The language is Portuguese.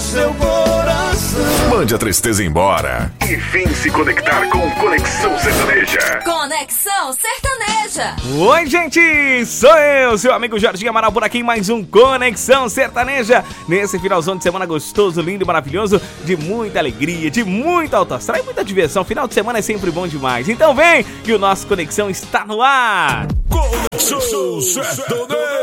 seu coração. Mande a tristeza embora e vem se conectar com Conexão Sertaneja. Conexão Sertaneja. Oi, gente, sou eu, seu amigo Jorginho Amaral, por aqui em mais um Conexão Sertaneja. Nesse finalzão de semana gostoso, lindo e maravilhoso, de muita alegria, de muita alta astral e muita diversão. Final de semana é sempre bom demais. Então vem que o nosso Conexão está no ar. Conexão Sertaneja.